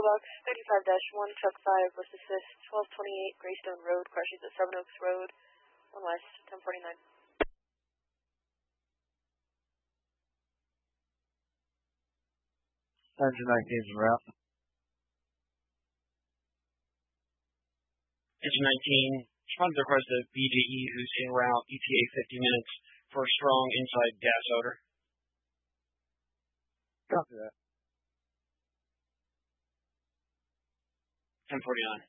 Box 35-1, Chuck 5, with assist 1228 Greystone Road, crashes at 7 Oaks Road, 1 West, 1049. Engine 19 is en route. Engine 19, respond to the request of BGE, who's en route, ETA 50 minutes for a strong inside gas odor. Copy that. 1049.